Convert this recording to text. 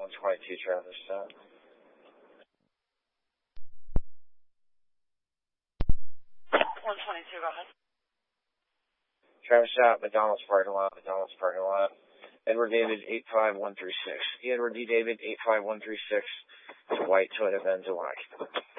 122 Travis stop. Go ahead. Travis stop, McDonald's parking lot. Edward David 85136. Edward D. David 85136. It's a white Toyota Venz Alak.